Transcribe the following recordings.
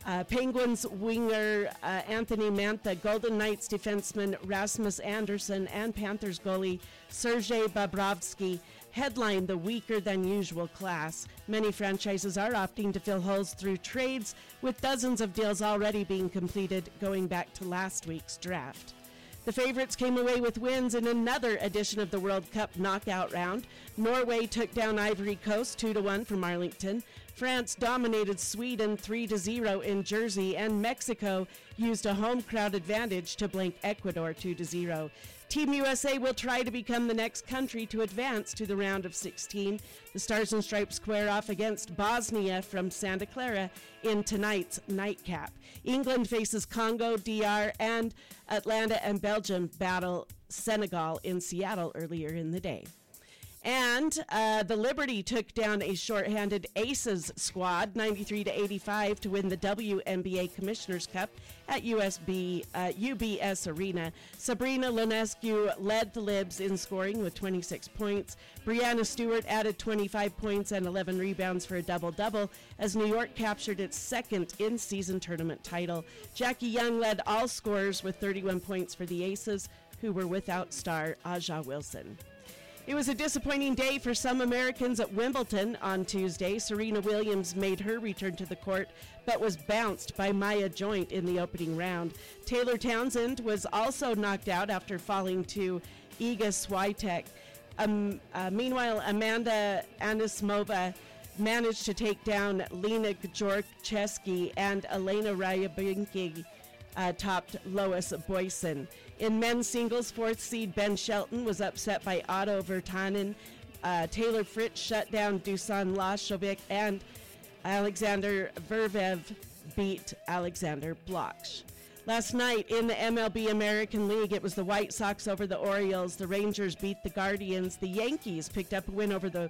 Penguins winger Anthony Mantha, Golden Knights defenseman Rasmus Andersson, and Panthers goalie Sergei Bobrovsky headline the weaker-than-usual class. Many franchises are opting to fill holes through trades, with dozens of deals already being completed going back to last week's draft. The favorites came away with wins in another edition of the World Cup knockout round. Norway took down Ivory Coast 2-1 from Arlington. France dominated Sweden 3-0 in Jersey, and Mexico used a home crowd advantage to blank Ecuador 2-0. Team USA will try to become the next country to advance to the round of 16. The Stars and Stripes square off against Bosnia from Santa Clara in tonight's nightcap. England faces Congo, DR, and Atlanta and Belgium battle Senegal in Seattle earlier in the day. And the Liberty took down a shorthanded Aces squad, 93-85, to win the WNBA Commissioner's Cup at UBS Arena. Sabrina Ionescu led the Libs in scoring with 26 points. Brianna Stewart added 25 points and 11 rebounds for a double-double as New York captured its second in-season tournament title. Jackie Young led all scorers with 31 points for the Aces, who were without star Aja Wilson. It was a disappointing day for some Americans at Wimbledon on Tuesday. Serena Williams made her return to the court, but was bounced by Maya Joint in the opening round. Taylor Townsend was also knocked out after falling to Iga Swiatek. Meanwhile, Amanda Anisimova managed to take down Lena Georgieski, and Elena Rybakina topped Lois Boysen. In men's singles, fourth seed Ben Shelton was upset by Otto Virtanen. Taylor Fritz shut down Dusan Lajovic, and Alexander Zverev beat Alexander Blok. Last night in the MLB American League, it was the White Sox over the Orioles. The Rangers beat the Guardians. The Yankees picked up a win over the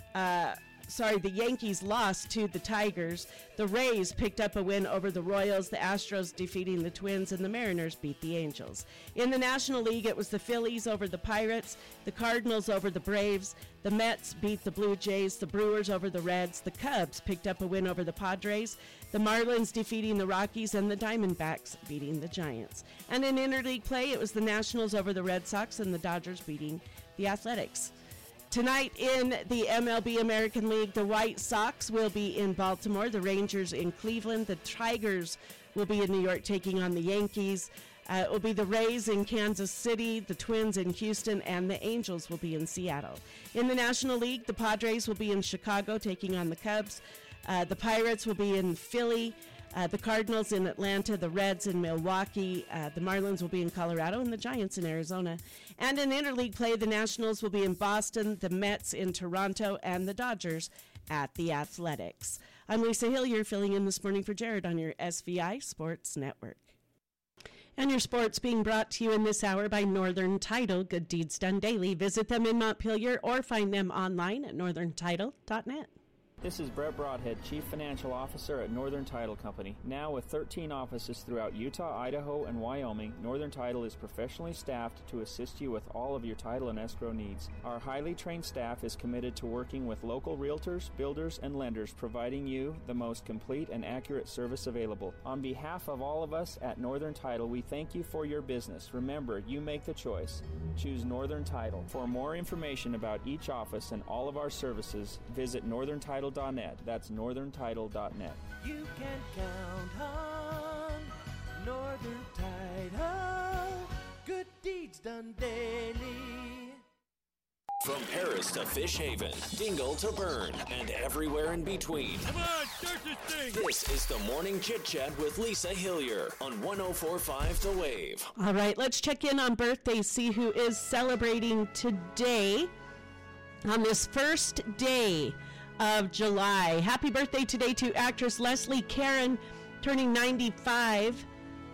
Yankees lost to the Tigers. The Rays picked up a win over the Royals, the Astros defeating the Twins, and the Mariners beat the Angels. In the National League, it was the Phillies over the Pirates, the Cardinals over the Braves, the Mets beat the Blue Jays, the Brewers over the Reds, the Cubs picked up a win over the Padres, the Marlins defeating the Rockies, and the Diamondbacks beating the Giants. And in interleague play, it was the Nationals over the Red Sox and the Dodgers beating the Athletics. Tonight in the MLB American League, the White Sox will be in Baltimore, the Rangers in Cleveland, the Tigers will be in New York taking on the Yankees. It will be the Rays in Kansas City, the Twins in Houston, and the Angels will be in Seattle. In the National League, the Padres will be in Chicago taking on the Cubs. The Pirates will be in Philly. The Cardinals in Atlanta, the Reds in Milwaukee, the Marlins will be in Colorado, and the Giants in Arizona. And in interleague play, the Nationals will be in Boston, the Mets in Toronto, and the Dodgers at the Athletics. I'm Lisa Hillier, filling in this morning for Jared on your SVI Sports Network. And your sports being brought to you in this hour by Northern Title. Good deeds done daily. Visit them in Montpelier or find them online at northerntitle.net. This is Brett Broadhead, Chief Financial Officer at Northern Title Company. Now with 13 offices throughout Utah, Idaho, and Wyoming, Northern Title is professionally staffed to assist you with all of your title and escrow needs. Our highly trained staff is committed to working with local realtors, builders, and lenders, providing you the most complete and accurate service available. On behalf of all of us at Northern Title, we thank you for your business. Remember, you make the choice. Choose Northern Title. For more information about each office and all of our services, visit northerntitle.net. That's northerntitle.net. You can count on Northern Title. Good deeds done daily. From Paris to Fish Haven, Dingle to Bern, and everywhere in between. Come on, start this thing. This is the Morning Chit Chat with Lisa Hillier on 104.5 The Wave. All right, let's check in on birthdays, see who is celebrating today on this first day of July. Happy birthday today to actress Leslie Caron, turning 95.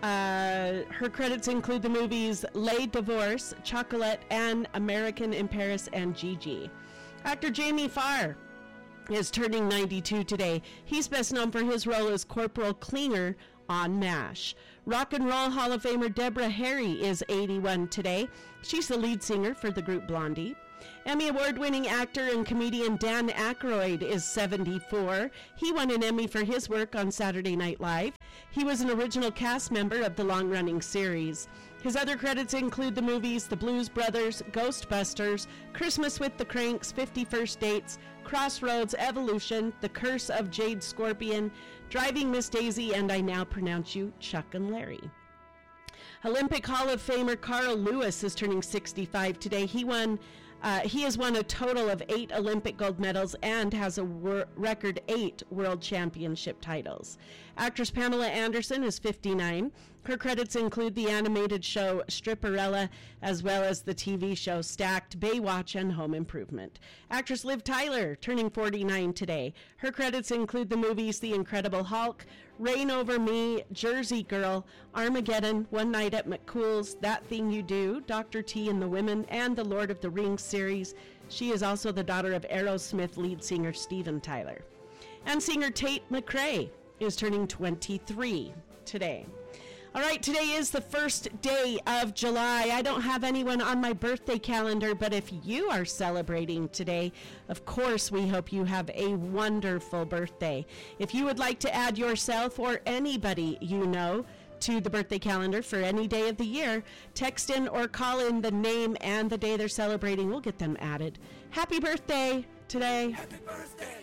Her credits include the movies Les Divorce, Chocolate, and American in Paris and Gigi. Actor Jamie Farr is turning 92 today. He's best known for his role as Corporal Klinger on MASH. Rock and Roll Hall of Famer Deborah Harry is 81 today. She's the lead singer for the group Blondie. Emmy award-winning actor and comedian Dan Aykroyd is 74. He won an Emmy for his work on Saturday Night Live. He was an original cast member of the long-running series. His other credits include the movies The Blues Brothers, Ghostbusters, Christmas with the Cranks, 50 First Dates, Crossroads, Evolution, The Curse of Jade Scorpion, Driving Miss Daisy, and I Now Pronounce You, Chuck and Larry. Olympic Hall of Famer Carl Lewis is turning 65 today. He has won a total of 8 Olympic gold medals and has a record 8 world championship titles. Actress Pamela Anderson is 59. Her credits include the animated show Stripperella, as well as the TV show Stacked, Baywatch, and Home Improvement. Actress Liv Tyler, turning 49 today. Her credits include the movies The Incredible Hulk, Reign Over Me, Jersey Girl, Armageddon, One Night at McCool's, That Thing You Do, Dr. T and the Women, and the Lord of the Rings series. She is also the daughter of Aerosmith lead singer Steven Tyler. And singer Tate McRae is turning 23 today. All right, today is the first day of July. I don't have anyone on my birthday calendar, but if you are celebrating today, of course, we hope you have a wonderful birthday. If you would like to add yourself or anybody you know to the birthday calendar for any day of the year, text in or call in the name and the day they're celebrating. We'll get them added. Happy birthday today. Happy birthday.